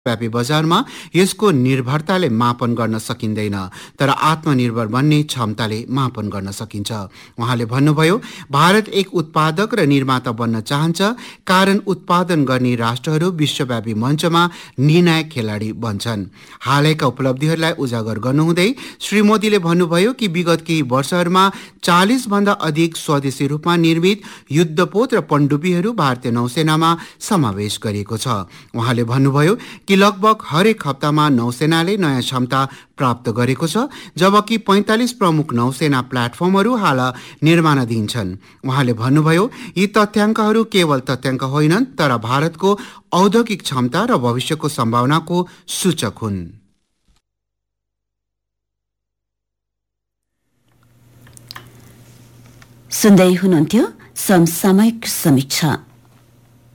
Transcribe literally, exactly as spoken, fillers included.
व्यापी बजारमा यसको निर्भरताले मापन गर्न सकिँदैन, तर आत्मनिर्भर बन्ने क्षमताले मापन गर्न सकिन्छ। उहाँले भन्नुभयो, भारत एक उत्पादक र निर्माता बन्न चाहन्छ, कारण उत्पादन गर्ने राष्ट्रहरू विश्वव्यापी मञ्चमा निर्णायक खेलाडी बन्छन्। हालैका उपलब्धिहरूलाई उजागर गर्नुहुँदै श्री मोदीले भन्नुभयो कि विगत केही वर्षहरूमा चालीस भन्दा अधिक स्वदेशी रूपमा निर्मित युद्धपोत र पनडुब्बीहरू भारतीय नौसेनामा समावेश गरिएको छ। उहाँले भन्नुभयो कि लगभग हरेक हप्तामा नौसेनाले नयाँ क्षमता प्राप्त गरेको छ, जबकि पैंतालीस प्रमुख नौसेना प्लेटफर्महरू हाल निर्माणाधीन छन्। उहाँले भन्नुभयो, यी तथ्याङ्कहरू केवल तथ्याङ्क होइनन्, तर भारतको औद्योगिक क्षमता र भविष्यको सम्भावनाको सूचक हुन्। सुन्दै हुनुहुन्थ्यो समसामयिक समीक्षा।